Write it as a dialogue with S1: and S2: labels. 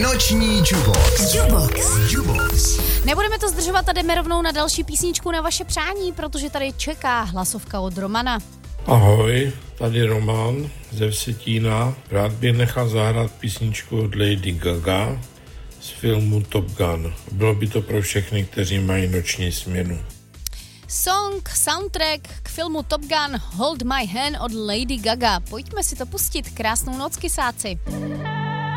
S1: Noční Jubox.
S2: Nebudeme to zdržovat a jdeme rovnou na další písničku na vaše přání, protože tady čeká hlasovka od Romana.
S3: Ahoj, tady Roman ze Vsetína. Rád bych nechal zahrát písničku od Lady Gaga z filmu Top Gun. Bylo by to pro všechny, kteří mají noční směnu.
S2: Soundtrack k filmu Top Gun Hold My Hand od Lady Gaga. Pojďme si to pustit. Krásnou noc, kysáci.